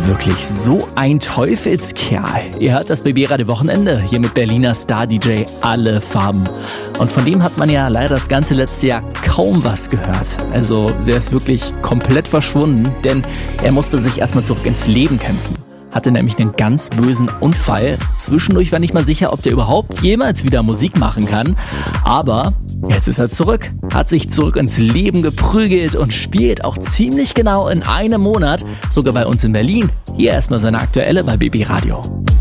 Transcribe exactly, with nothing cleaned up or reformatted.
Wirklich so ein Teufelskerl. Ihr hört das B B-Radio Wochenende hier mit Berliner Star-D J Alle Farben. Und von dem hat man ja leider das ganze letzte Jahr kaum was gehört. Also der ist wirklich komplett verschwunden, denn er musste sich erstmal zurück ins Leben kämpfen. Hatte nämlich einen ganz bösen Unfall. Zwischendurch war nicht mal sicher, ob der überhaupt jemals wieder Musik machen kann. Aber jetzt ist er zurück, hat sich zurück ins Leben geprügelt und spielt auch ziemlich genau in einem Monat, sogar bei uns in Berlin. Hier erstmal seine aktuelle bei B B Radio.